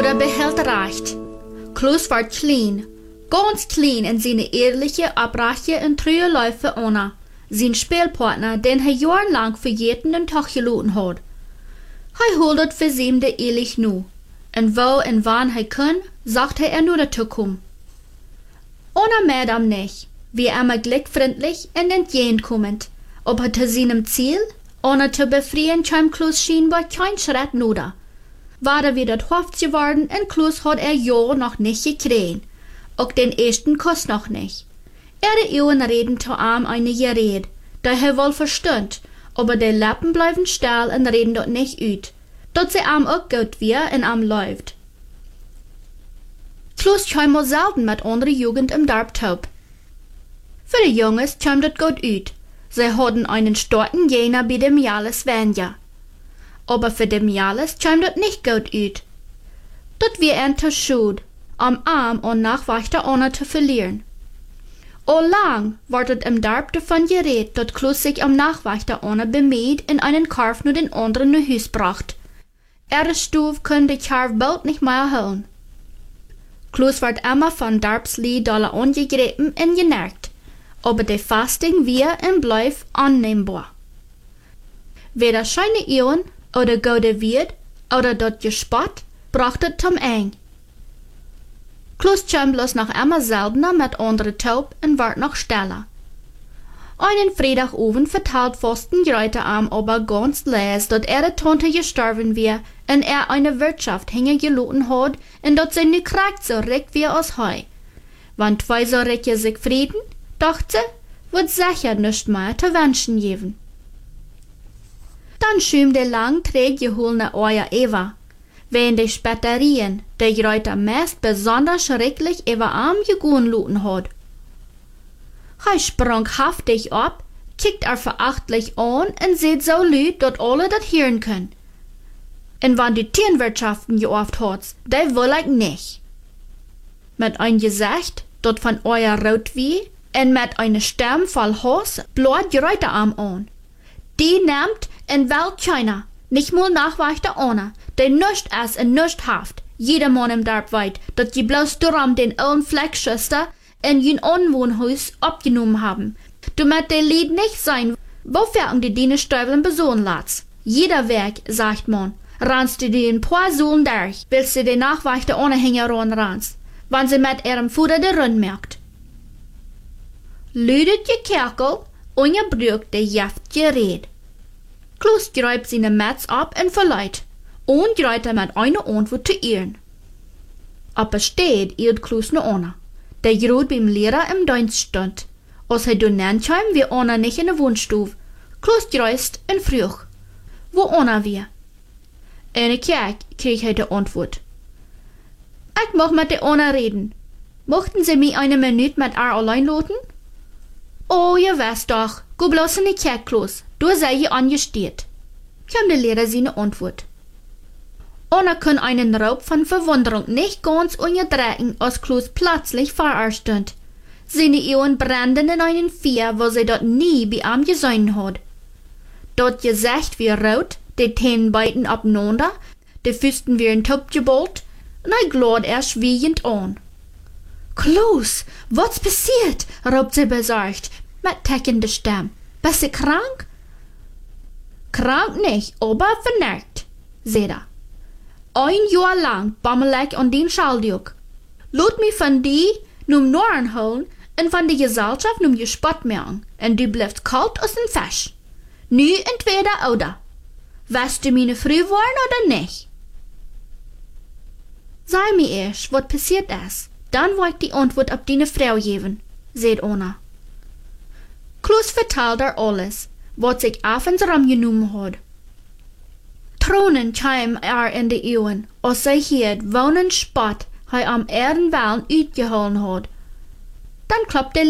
Futter behält recht. Klaus war klein, ganz klein in seine ehrliche, abrache und treue Läufe ohne. Sein Spielpartner, den er jahrelang für jeden Tag geloten hat. Er holt für ihm de ehrlich nu. Und wo und wann er kann, sagt er nur dazu kommen. Ohne Madame nicht, wie immer glückfreundlich und entgegenkommend. Ob er zu seinem Ziel, ohne zu befreien, kam Klaus scheinbar kein Schritt nuder. War er wieder Hoft geworden und Klaus hat ja noch nicht gekriegt. Auch den ersten Kuss noch nicht. Ihre reden zu ihm eine Gerede, da er wohl verstund, aber die Lippen bleiben still und reden dort nicht ut, dort sie am auch gut wie und am läuft. Klaus kam mal selten mit anderen Jugend im Dorf taub. Für die Jungs kam dort gut ut. Sie hatten einen starken Jener bei dem Jales Vanja. Aber für dem Jales kam dort nicht gut ut. Dort wie ein Schuld, am Arm und Nachwächter ohne zu verlieren. O lang wartet im Dorf davon geredet, dass Klaus sich am Nachwächter ohne bemüht in einen Karf nur den anderen nach Hus bracht. Stuf konnte die Karf bald nicht mehr holen. Klaus wird immer von Dorfslied dolle angegriffen und genervt, aber die Fasting wir und bleib annehmbar. Weder scheine Ehren oder gute Wirt oder dort gespott, bracht es zum Eng. Klaus kam bloß noch immer seltener mit anderen taub und ward noch stiller. Einen Freitagabend vertelt Pfosten Greuter aber ganz leis, dass Tante gestorben wär und eine Wirtschaft hingeloten hat und dass sie nu kriegt so recht wie aus Heu. Wann zwei so recht sich frieden, dacht sie, wird sicher nicht mehr zu wünschen geben. Dann schüm die lang träg geholene Eier Eva. Wenn die Spatterien, die Greuter meist besonders schrecklich über Arm gegunluten hat. Er sprang haftig ab, kickt verachtlich an und sieht so lüd, dass alle das hören können. Und wann die Tierwirtschaften geoft hat, die will ich nicht. Mit ein Gesicht, das von euer rot wie, und mit einer Stimme voll Hass, bläut Greuterarm an. Die nimmt in Welt keiner, nicht mal Nachwächter ohne, der nüscht es und nüscht haft. Jeder Mann im Dorf weit, dass die bloß darum den ollen Fleckschüster in jen Anwohnhaus abgenommen haben. Du mit der Lied nicht sein, wofür die Dienesteufeln besohlen lässt. Jeder Weg, sagt man, rannst du den paar Sohlen durch, willst du den Nachwächter ohne Hängeron rannst, wann sie mit ihrem Futter der Rund merkt. Lüdet je Kerkel, und je brügt der Jaft gered. Klaus greift seine Metz ab und verleiht, und greift mit einer Antwort zu ihren. Aber steht irrt Klaus nur ohne, der gerade beim Lehrer im Dienst stand. Als er dann kam, wie einer nicht in der Wohnstube. Klaus greift und frug, wo einer wir? Eine Kerk, krieg er die Antwort. Ich mag mit der einer reden. Mochten Sie mich eine Minute mit ihr allein lassen? Oh, ihr weißt doch, go bloß in die Kerk, Klaus. Du sei hier angesteht, kam der Lehrer seine Antwort. Einer kann einen Raub von Verwunderung nicht ganz unterdrücken, als Klaus plötzlich vor ihr stand. Seine Augen brannten in einen Feuer, wo sie dort nie bei ihm gesehen hat. Dort Gesicht wie rot, die Zähne beiden abeinander, die Füßen wie ein Topf geballt, und glot schwiegend an. Klaus, was passiert? Raubt sie besorgt, mit tickender Stimme. Bist du krank? Krank nicht, aber vernervt, sagt er. Ein Jahr lang bammel ich an den Schaldjuk. Laat mich von die num Noren holen und von der Gesellschaft num gespott merken. Und du bleibst kalt als ein Fisch. Nu entweder oder. Weißt du meine Früh worden oder nicht? Sei mir erst, was passiert ist. Dann will ich die Antwort auf deine Frau geben, sagt Anna. Klaus vertellt ihr alles, was sich abends genommen hat. Tränen kamen in die Augen, als sie hört, wonen Spott er am Erdenwellen uitgeholen hat. Dann klappt der